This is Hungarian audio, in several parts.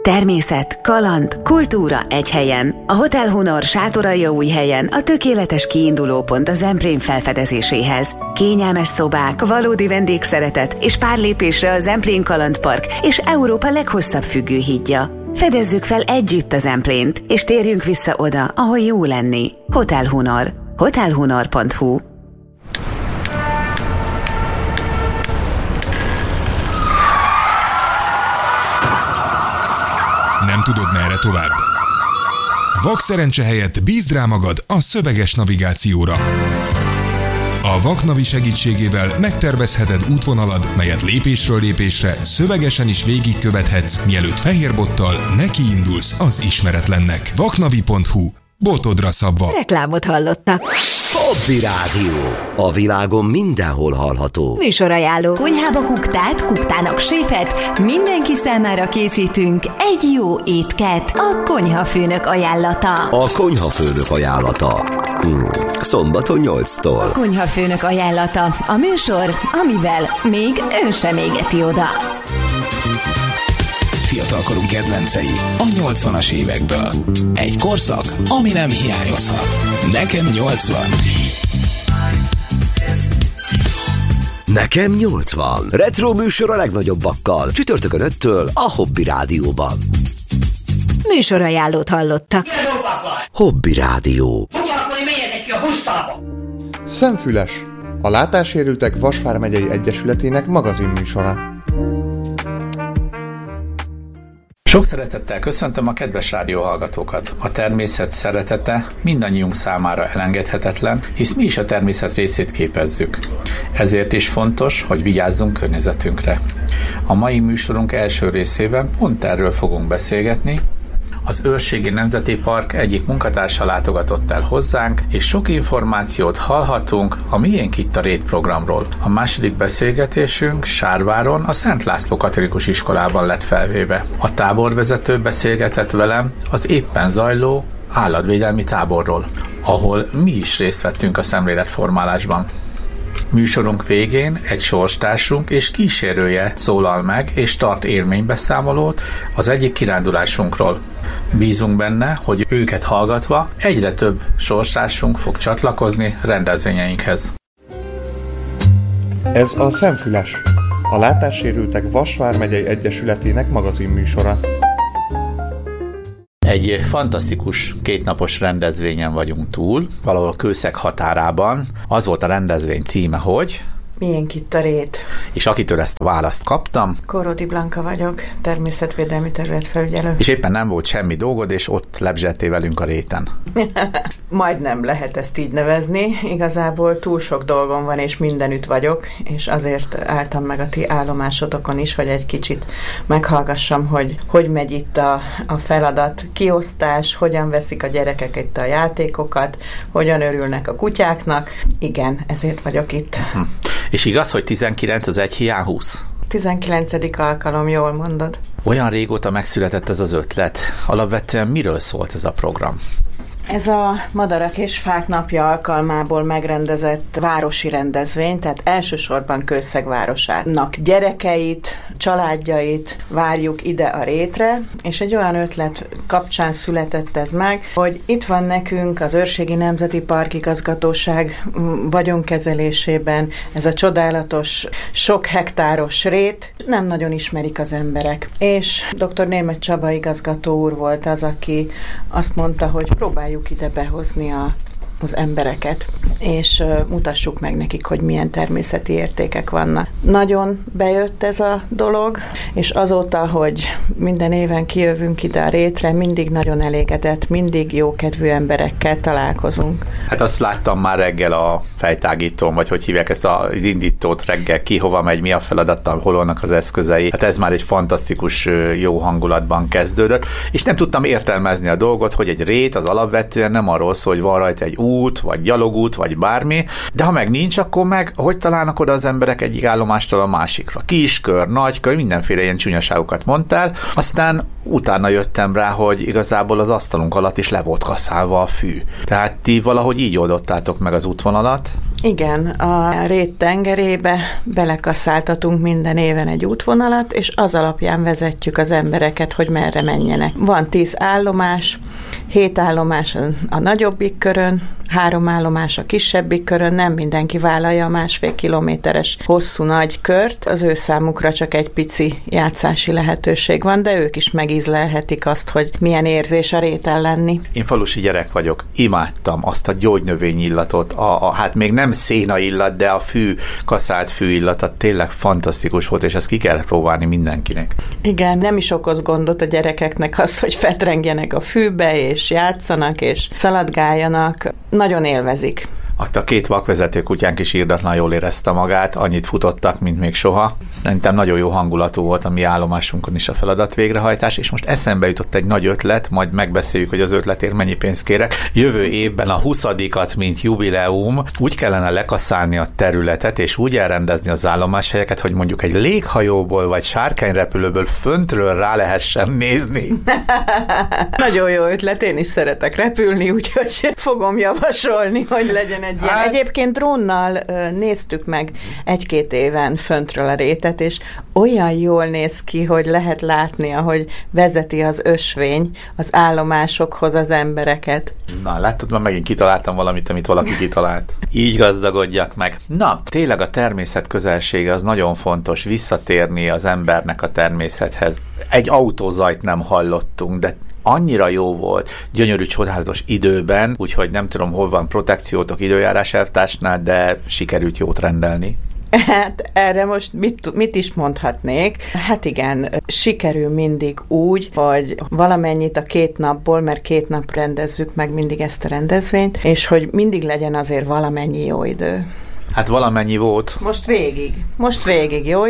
Természet, kaland, kultúra egy helyen. A Hotel Honor Sátoraljaújhelyen a tökéletes kiindulópont a Zemplén felfedezéséhez. Kényelmes szobák, valódi vendégszeretet és pár lépésre a Zemplén Kalandpark és Európa leghosszabb függőhídja. Fedezzük fel együtt a Zemplént, és térjünk vissza oda, ahol jó lenni. Hotel Honor. hotelhonor.hu. Nem tudod, merre tovább? Vakszerencse helyett bízd rá magad a szöveges navigációra. A Vaknavi segítségével megtervezheted útvonalad, melyet lépésről lépésre szövegesen is végigkövethetsz, mielőtt fehér bottal nekiindulsz az ismeretlennek. Vaknavi.hu. Botodra szabva. Reklámot hallottak. Hobby Rádió. A világon mindenhol hallható. Műsorajánló. Konyhába kuktát, kuktának séfet, mindenki számára készítünk egy jó étket. A konyhafőnök ajánlata. A konyhafőnök ajánlata. Szombaton 8-tól. A konyhafőnök ajánlata. A műsor, amivel még ön sem égeti oda. Fiatalkorunk kedvencei a 80-as évekből. Egy korszak, ami nem hiányozhat. Nekem 80. Nekem 80. Retro műsor a legnagyobbakkal. Csütörtökön 5-től a Hobby Rádióban. Műsorajánlót hallottak. Hobby Rádió. Szemfüles. A Látássérültek Vasvár megyei egyesületének magazinműsora. Sok szeretettel köszöntöm a kedves rádióhallgatókat. A természet szeretete mindannyiunk számára elengedhetetlen, hisz mi is a természet részét képezzük. Ezért is fontos, hogy vigyázzunk környezetünkre. A mai műsorunk első részében pont erről fogunk beszélgetni. Az Őrségi Nemzeti Park egyik munkatársa látogatott el hozzánk, és sok információt hallhatunk a Miénk itt a Rét programról. A második beszélgetésünk Sárváron, a Szent László Katolikus Iskolában lett felvéve. A táborvezető beszélgetett velem az éppen zajló állatvédelmi táborról, ahol mi is részt vettünk a szemléletformálásban. Műsorunk végén egy sorstársunk és kísérője szólal meg és tart élménybeszámolót az egyik kirándulásunkról. Bízunk benne, hogy őket hallgatva egyre több sorstársunk fog csatlakozni rendezvényeinkhez. Ez a Szemfüles. A Látássérültek Vasvár megyei egyesületének magazinműsora. Egy fantasztikus kétnapos rendezvényen vagyunk túl, valahol Kőszeg határában. Az volt a rendezvény címe, hogy... Miénk itt a Rét. És akitől ezt a választ kaptam... Korróti Blanka vagyok, természetvédelmi területfelügyelő. És éppen nem volt semmi dolgod, és ott lebzseltél velünk a réten. Majdnem lehet ezt így nevezni. Igazából túl sok dolgom van, és mindenütt vagyok, és azért álltam meg a ti állomásotokon is, hogy egy kicsit meghallgassam, hogy megy itt a feladat kiosztás, hogyan veszik a gyerekek itt a játékokat, hogyan örülnek a kutyáknak. Igen, ezért vagyok itt. És igaz, hogy 19 az egy hiány 20? 19. alkalom, jól mondod. Olyan régóta megszületett ez az ötlet. Alapvetően miről szólt ez a program? Ez a Madarak és Fák napja alkalmából megrendezett városi rendezvény, tehát elsősorban Kőszeg városának gyerekeit, családjait várjuk ide a Rétre, és egy olyan ötlet kapcsán született ez meg, hogy itt van nekünk az Őrségi Nemzeti Park igazgatóság vagyonkezelésében ez a csodálatos, sok hektáros rét, nem nagyon ismerik az emberek. És dr. Németh Csaba igazgató úr volt az, aki azt mondta, hogy próbáljuk ide behozni az embereket, és mutassuk meg nekik, hogy milyen természeti értékek vannak. Nagyon bejött ez a dolog, és azóta, hogy minden éven kijövünk ide a Rétre, mindig nagyon elégedett, mindig jókedvű emberekkel találkozunk. Hát azt láttam már reggel a fejtágítón, vagy hogy hívják ezt az indítót reggel, ki hova megy, mi a feladattal, hol vannak az eszközei. Hát ez már egy fantasztikus jó hangulatban kezdődött, és nem tudtam értelmezni a dolgot, hogy egy rét az alapvetően nem arról szól, hogy van rajta egy út, vagy gyalogút, vagy bármi, de ha meg nincs, akkor meg hogy találnak oda az emberek egyik állomástól a másikra? Kiskör, nagykör, mindenféle ilyen csúnyaságokat mondtál, aztán utána jöttem rá, hogy igazából az asztalunk alatt is le volt kaszálva a fű. Tehát ti valahogy így oldottátok meg az útvonalat? Igen, a Rét tengerébe belekaszáltatunk minden éven egy útvonalat, és az alapján vezetjük az embereket, hogy merre menjenek. Van 10 állomás, 7 állomás a nagyobbik körön, 3 állomás a kisebbik körön, nem mindenki vállalja a 1,5 kilométeres hosszú nagy kört, az ő számukra csak egy pici játszási lehetőség van, de ők is megízlelhetik azt, hogy milyen érzés a réten lenni. Én falusi gyerek vagyok, imádtam azt a gyógynövény illatot, hát még nem széna illat, de a kaszált fű illata tényleg fantasztikus volt, és ezt ki kell próbálni mindenkinek. Igen, nem is okoz gondot a gyerekeknek az, hogy fetrengjenek a fűbe, és játszanak, és szaladgáljanak. Nagyon élvezik. A 2 vakvezető kutyánk is irdatlan jól érezte magát, annyit futottak, mint még soha. Szerintem nagyon jó hangulatú volt a mi állomásunkon is a feladat végrehajtás, és most eszembe jutott egy nagy ötlet, majd megbeszéljük, hogy az ötletért mennyi pénzt kérek. Jövő évben a 20-at, mint jubileum, úgy kellene lekaszálni a területet, és úgy elrendezni az állomáshelyeket, hogy mondjuk egy léghajóból vagy sárkányrepülőből föntről rá lehessen nézni. Nagyon jó ötlet, én is szeretek repülni, úgyhogy fogom javasolni, hogy legyen egy ilyen. Egyébként drónnal néztük meg 1-2 éven föntről a rétet, és olyan jól néz ki, hogy lehet látni, ahogy vezeti az ösvény az állomásokhoz az embereket. Na, látod, már megint kitaláltam valamit, amit valaki kitalált. Így gazdagodjak meg. Na, tényleg a természet közelsége az nagyon fontos, visszatérni az embernek a természethez. Egy autózajt nem hallottunk, de annyira jó volt, gyönyörű, csodálatos időben, úgyhogy nem tudom, hol van protekciótok időjárás elvtársnál, de sikerült jót rendelni. Hát erre most mit is mondhatnék? Hát igen, sikerül mindig úgy, hogy valamennyit a 2 napból, mert 2 nap rendezzük meg mindig ezt a rendezvényt, és hogy mindig legyen azért valamennyi jó idő. Hát valamennyi volt. Most végig jó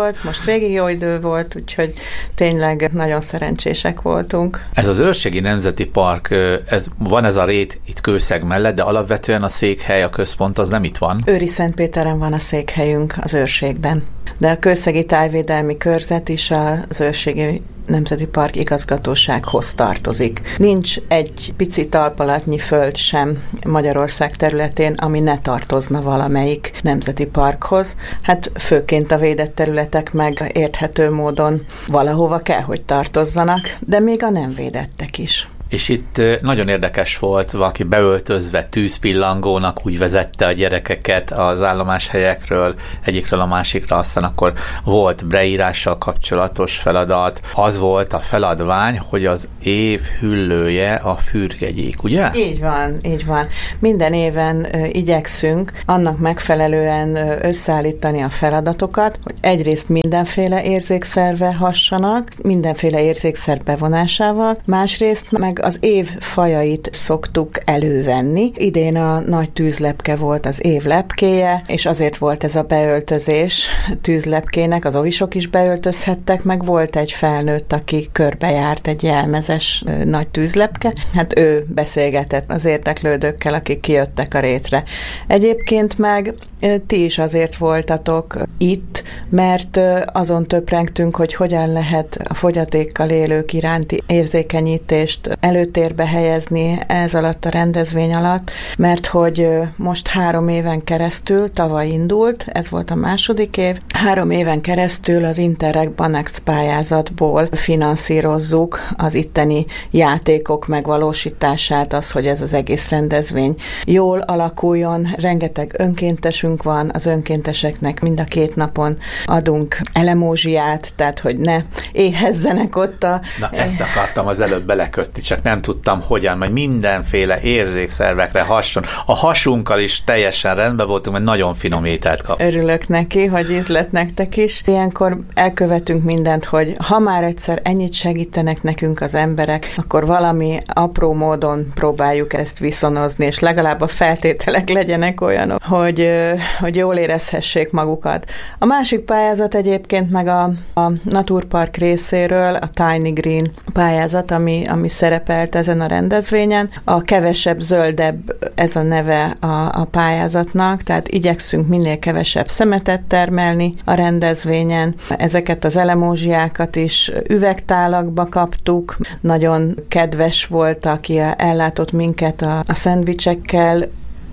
idő volt, úgyhogy tényleg nagyon szerencsések voltunk. Ez az Őrségi Nemzeti Park, van ez a rét itt Kőszeg mellett, de alapvetően a székhely, a központ az nem itt van. Őriszentpéteren van a székhelyünk az Őrségben, de a Kőszegi Tájvédelmi Körzet is az Őrségi Nemzeti Park igazgatósághoz tartozik. Nincs egy pici talpalatnyi föld sem Magyarország területén, ami ne tartozna valamelyik nemzeti parkhoz. Hát főként a védett területek meg érthető módon valahova kell, hogy tartozzanak, de még a nem védettek is. És itt nagyon érdekes volt, valaki beöltözve tűzpillangónak úgy vezette a gyerekeket az állomáshelyekről egyikről a másikra, aztán akkor volt breírással kapcsolatos feladat. Az volt a feladvány, hogy az év hüllője a fürgegyék, ugye? Így van. Minden éven igyekszünk annak megfelelően összeállítani a feladatokat, hogy egyrészt mindenféle érzékszerve hassanak, mindenféle érzékszer bevonásával, másrészt meg az év fajait szoktuk elővenni. Idén a nagy tűzlepke volt az év lepkéje, és azért volt ez a beöltözés tűzlepkének, az ovisok is beöltözhettek, meg volt egy felnőtt, aki körbejárt egy jelmezes nagy tűzlepke. Hát ő beszélgetett az érdeklődőkkel, akik kijöttek a rétre. Egyébként meg ti is azért voltatok itt, mert azon töprengtünk, hogy hogyan lehet a fogyatékkal élők iránti érzékenyítést előtérbe helyezni ez alatt a rendezvény alatt, mert hogy most 3 éven keresztül, tavaly indult, ez volt a második év, 3 éven keresztül az Interreg Banex pályázatból finanszírozzuk az itteni játékok megvalósítását, az, hogy ez az egész rendezvény jól alakuljon. Rengeteg önkéntesünk van, az önkénteseknek mind a 2 napon adunk elemózsiát, tehát hogy ne éhezzenek ott a... Na, ezt akartam az előbb belekötni, csak nem tudtam hogyan, mert mindenféle érzékszervekre hason. A hasunkkal is teljesen rendben voltunk, mert nagyon finom ételt kap. Örülök neki, hogy ízlet nektek is. Ilyenkor elkövetünk mindent, hogy ha már egyszer ennyit segítenek nekünk az emberek, akkor valami apró módon próbáljuk ezt viszonozni, és legalább a feltételek legyenek olyanok, hogy jól érezhessék magukat. A másik pályázat egyébként meg a Naturpark részéről, a Tiny Green pályázat, ami szerepelt ezen a rendezvényen. A kevesebb, zöldebb ez a neve a pályázatnak, tehát igyekszünk minél kevesebb szemetet termelni a rendezvényen. Ezeket az elemózsiákat is üvegtálakba kaptuk. Nagyon kedves volt, aki ellátott minket a szendvicsekkel.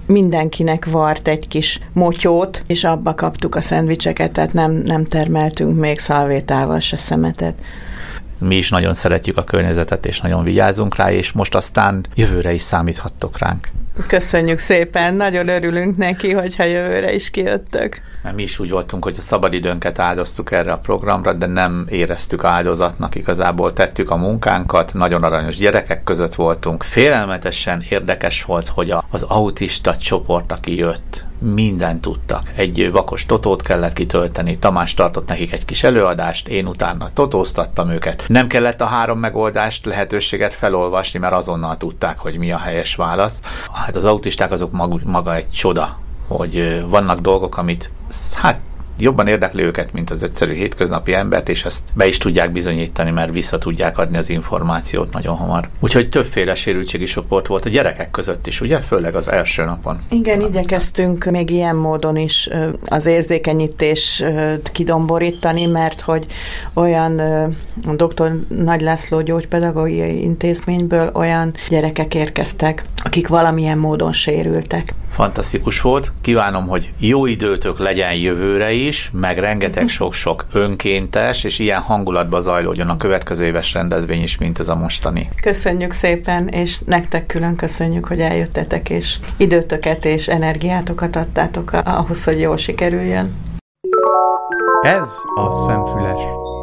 mindenkinek vart egy kis motyót, és abba kaptuk a szendvicseket, tehát nem termeltünk még szalvétával se szemetet. Mi is nagyon szeretjük a környezetet, és nagyon vigyázunk rá, és most aztán jövőre is számíthattok ránk. Köszönjük szépen, nagyon örülünk neki, hogyha jövőre is kijöttök. Mi is úgy voltunk, hogy a szabadidőnket áldoztuk erre a programra, de nem éreztük áldozatnak, igazából tettük a munkánkat, nagyon aranyos gyerekek között voltunk. Félelmetesen érdekes volt, hogy az autista csoport, aki jött, mindent tudtak. Egy vakos totót kellett kitölteni, Tamás tartott nekik egy kis előadást, én utána totóztattam őket. Nem kellett a 3 megoldást, lehetőséget felolvasni, mert azonnal tudták, hogy mi a helyes válasz. Hát az autisták azok maga egy csoda, hogy vannak dolgok, amit jobban érdekli őket, mint az egyszerű hétköznapi embert, és ezt be is tudják bizonyítani, mert vissza tudják adni az információt nagyon hamar. Úgyhogy többféle sérültségi csoport volt a gyerekek között is, ugye? Főleg az első napon. Igen, igyekeztünk még ilyen módon is az érzékenyítést kidomborítani, mert hogy olyan dr. Nagy László gyógypedagógiai intézményből olyan gyerekek érkeztek, akik valamilyen módon sérültek. Fantasztikus volt. Kívánom, hogy jó időtök legyen jövőre is, meg rengeteg sok-sok önkéntes, és ilyen hangulatba zajlódjon a következő éves rendezvény is, mint ez a mostani. Köszönjük szépen, és nektek külön köszönjük, hogy eljöttetek, és időtöket és energiátokat adtátok ahhoz, hogy jól sikerüljön. Ez a Szemfüles.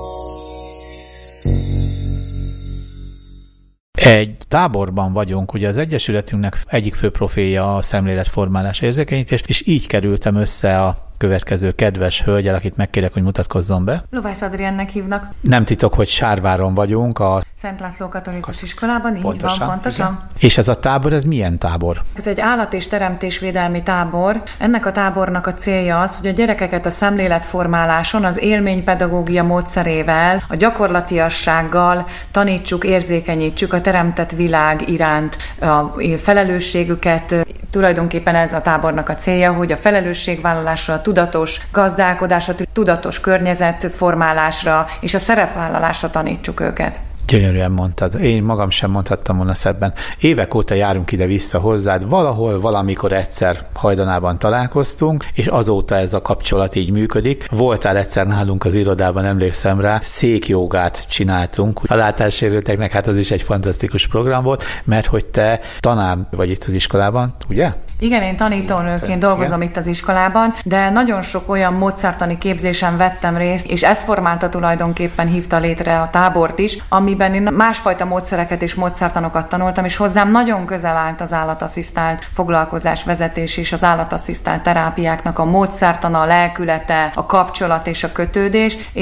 Egy táborban vagyunk, ugye az Egyesületünknek egyik fő profilja a szemléletformálás érzékenyítés, és így kerültem össze a következő kedves hölgyel, akit megkérek, hogy mutatkozzon be. Lovász Adriennek hívnak. Nem titok, hogy Sárváron vagyunk a Szent László Katolikus Iskolában, így pontosan, van, pontosan. Igen. És ez a tábor, ez milyen tábor? Ez egy állat- és teremtésvédelmi tábor. Ennek a tábornak a célja az, hogy a gyerekeket a szemléletformáláson az élménypedagógia módszerével, a gyakorlatiassággal tanítsuk, érzékenyítsük a teremtett világ iránt a felelősségüket. Tulajdonképpen ez a tábornak a célja, hogy a felelősségvállalásra, a tudatos gazdálkodásra, tudatos környezetformálásra és a szerepvállalásra tanítsuk őket. Gyönyörűen mondtad. Én magam sem mondhattam volna szebben. Évek óta járunk ide-vissza hozzád, valahol, valamikor egyszer hajdanában találkoztunk, és azóta ez a kapcsolat így működik. Voltál egyszer nálunk az irodában, emlékszem rá, székjogát csináltunk. A látássérülteknek hát az is egy fantasztikus program volt, mert hogy te tanár vagy itt az iskolában, ugye? Igen, én tanítónőként dolgozom itt az iskolában, de nagyon sok olyan módszertani képzésen vettem részt, és ez formálta tulajdonképpen, hívta létre a tábort is, amiben én másfajta módszereket és módszertanokat tanultam, és hozzám nagyon közel állt az állatasszisztált foglalkozás vezetés és az állatasszisztált terápiáknak a módszertana, a lelkülete, a kapcsolat és a kötődés,